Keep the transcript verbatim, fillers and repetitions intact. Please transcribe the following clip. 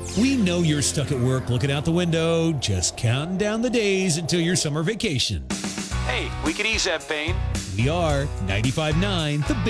We know you're stuck at work looking out the window, just counting down the days until your summer vacation. Hey, we could ease that pain. We are ninety-five point nine The Big